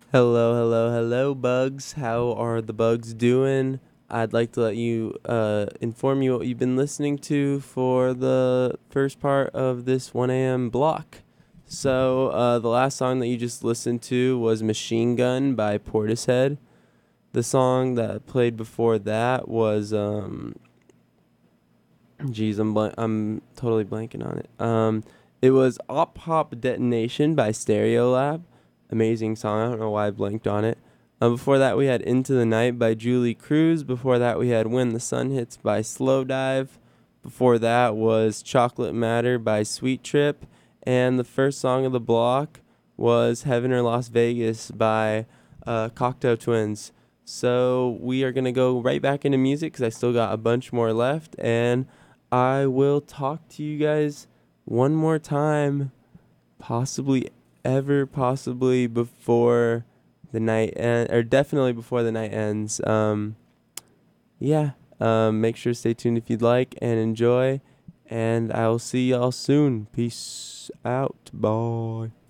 Hello, hello, hello, bugs. How are the bugs doing? I'd like to let you inform you what you've been listening to for the first part of this 1 a.m. block. The last song that you just listened to was Machine Gun by Portishead. The song that played before that was, geez, I'm totally blanking on it. It was Op Hop Detonation by Stereolab. Amazing song. I don't know why I blanked on it. Before that, we had Into the Night by Julie Cruz. Before that, we had When the Sun Hits by Slow Dive. Before that was Chocolate Matter by Sweet Trip. And the first song of the block was Heaven or Las Vegas by Cocteau Twins. So we are going to go right back into music because I still got a bunch more left. And I will talk to you guys one more time, possibly possibly before the night end, or definitely before the night ends. Yeah. Make sure to stay tuned if you'd like and enjoy. And I will see y'all soon. Peace out. Bye.